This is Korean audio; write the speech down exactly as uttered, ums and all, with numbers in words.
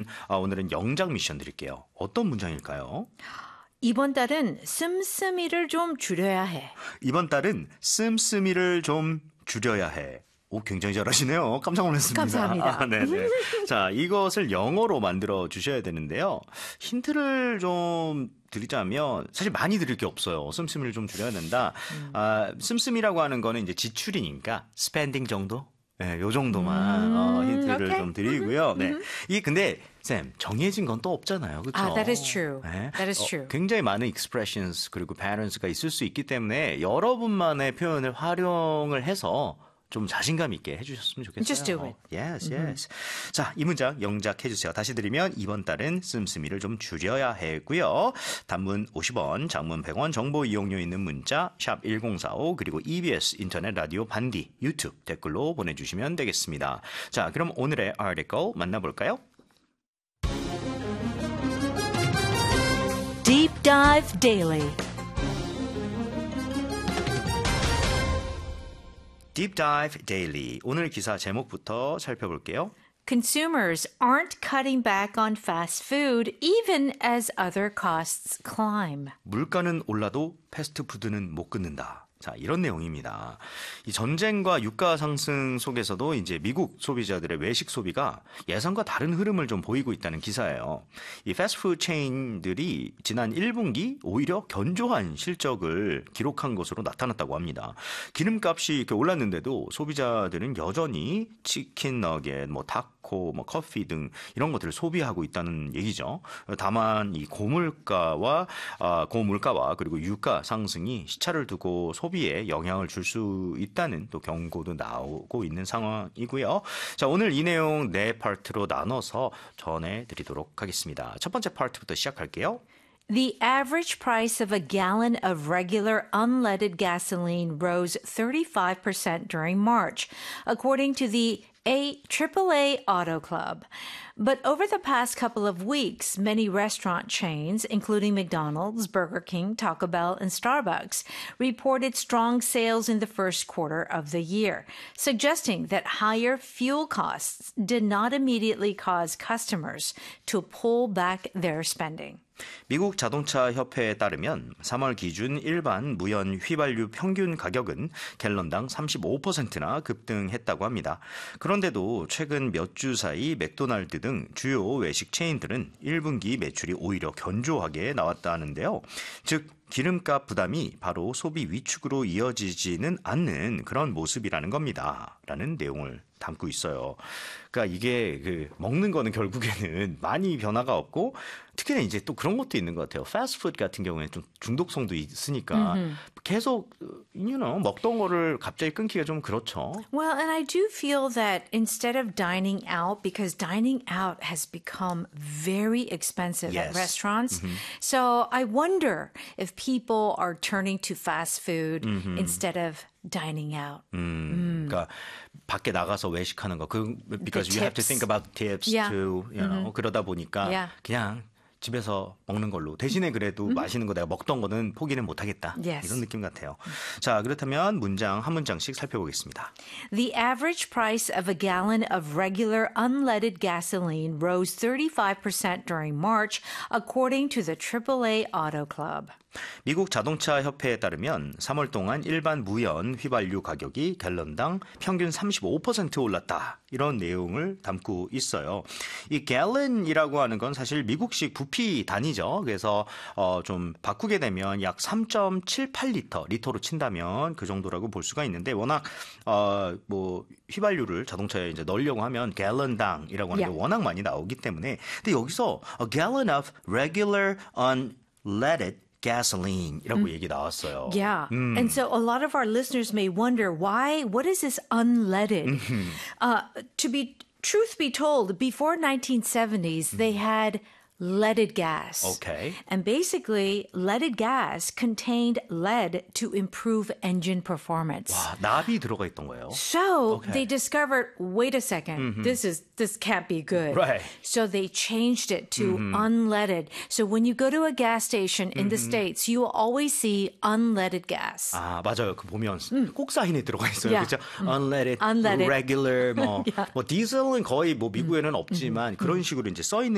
아, 오늘은 영작 미션 드릴게요. 어떤 문장일까요? 이번 달은 씀씀이를 좀 줄여야 해. 이번 달은 씀씀이를 좀 줄여야 해. 오, 굉장히 잘하시네요. 깜짝 놀랐습니다. 감사합니다. 아, 네네. 자, 이것을 영어로 만들어 주셔야 되는데요. 힌트를 좀 드리자면 사실 많이 드릴 게 없어요. 씀씀이를 좀 줄여야 된다. 음. 아, 씀씀이라고 하는 거는 이제 지출이니까 스펜딩 정도? 네, 요 정도만 음, 어, 힌트를 okay. 좀 드리고요. 네. 이게 근데 쌤 정해진 건 또 없잖아요. 그렇죠? 아, that is true. 네? That is true. 어, 굉장히 많은 expressions 그리고 patterns가 있을 수 있기 때문에 여러분만의 표현을 활용을 해서 좀 자신감 있게 해주셨으면 좋겠어요. Just do it. Yes, yes. Mm-hmm. 자, 이 문장 영작해주세요. 다시 드리면 이번 달은 씀씀이를 좀 줄여야 하고요. 단문 오십 원, 장문 백 원, 정보 이용료 있는 문자 샵 일공사오 그리고 이비에스 인터넷 라디오 반디 유튜브 댓글로 보내주시면 되겠습니다. 자, 그럼 오늘의 article 만나볼까요? Deep Dive Daily. Deep Dive Daily. 오늘 기사 제목부터 살펴볼게요. Consumers aren't cutting back on fast food even as other costs climb. 물가는 올라도 패스트푸드는 못 끊는다. 자, 이런 내용입니다. 이 전쟁과 유가 상승 속에서도 이제 미국 소비자들의 외식 소비가 예상과 다른 흐름을 좀 보이고 있다는 기사예요. 이 패스트푸드 체인들이 지난 일 분기 오히려 견조한 실적을 기록한 것으로 나타났다고 합니다. 기름값이 이렇게 올랐는데도 소비자들은 여전히 치킨 너겟, 뭐 타코, 뭐 커피 등 이런 것들을 소비하고 있다는 얘기죠. 다만 이 고물가와 아, 고물가와 그리고 유가 상승이 시차를 두고 소 소비에 영향을 줄 수 있다는 또 경고도 나오고 있는 상황이고요. 자, 오늘 이 내용 네 파트로 나눠서 전해드리도록 하겠습니다. 첫 번째 파트부터 시작할게요. The average price of a gallon of regular unleaded gasoline rose thirty-five percent during March, according to the A triple A Auto Club. But over the past couple of weeks, many restaurant chains, including McDonald's, Burger King, Taco Bell, and Starbucks, reported strong sales in the first quarter of the year, suggesting that higher fuel costs did not immediately cause customers to pull back their spending. 미국 자동차 협회에 따르면 삼월 기준 일반 무연 휘발유 평균 가격은 갤런당 삼십오 퍼센트나 급등했다고 합니다. 그런데도 최근 몇 주 사이 맥도날드 등 주요 외식 체인들은 일 분기 매출이 오히려 견조하게 나왔다는데요. 즉 기름값 부담이 바로 소비 위축으로 이어지지는 않는 그런 모습이라는 겁니다. 라는 내용을 담고 있어요. 그러니까 이게 그 먹는 거는 결국에는 많이 변화가 없고 특히나 이제 또 그런 것도 있는 것 같아요. 패스트푸드 같은 경우에는 좀 중독성도 있으니까 mm-hmm. 계속 you know, 먹던 거를 갑자기 끊기가 좀 그렇죠. Well, and I do feel that instead of dining out, because dining out has become very expensive yes. at restaurants. Mm-hmm. So I wonder if people are turning to fast food mm-hmm. instead of dining out. 음, 음. 그러니까 밖에 나가서 외식하는 거, 그 because you have to think about tips yeah. too, you know, mm-hmm. 그러다 보니까 yeah. 그냥 집에서 먹는 걸로 대신에 그래도 mm-hmm. 맛있는 거 내가 먹던 거는 포기는 못하겠다. Yes. 이런 느낌 같아요. 자, 그렇다면 문장 한 문장씩 살펴보겠습니다. The average price of a gallon of regular unleaded gasoline rose thirty-five percent during March, according to the triple A Auto Club. 미국 자동차 협회에 따르면 삼월 동안 일반 무연 휘발유 가격이 갤런당 평균 삼십오 퍼센트 올랐다. 이런 내용을 담고 있어요. 이 갤런이라고 하는 건 사실 미국식 부피 단위죠. 그래서 어, 좀 바꾸게 되면 약 삼 점 칠팔 리터, 리터로 친다면 그 정도라고 볼 수가 있는데 워낙 어, 뭐 휘발유를 자동차에 이제 넣으려고 하면 갤런당이라고 하는 게 yeah. 워낙 많이 나오기 때문에 근데 여기서 a gallon of regular unleaded gasoline이라고 mm. 얘기 나왔어요. Yeah. 음. And so a lot of our listeners may wonder why, what is this unleaded? uh, to be, truth be told, before nineteen seventies, they had leaded gas. Okay. And basically, leaded gas contained lead to improve engine performance. 와, 납이 들어가 있던 거예요. So okay. they discovered, wait a second, mm-hmm. this is this can't be good. Right. So they changed it to mm-hmm. unleaded. So when you go to a gas station in mm-hmm. the States, you will always see unleaded gas. 아, 맞아요. 그 보면 음. 꼭 사인에 들어가 있어요. Yeah. 그렇죠? Unleaded, unleaded, regular, 뭐, yeah. 뭐 디젤은 거의 뭐 미국에는 음. 없지만 음. 그런 식으로 이제 써 있는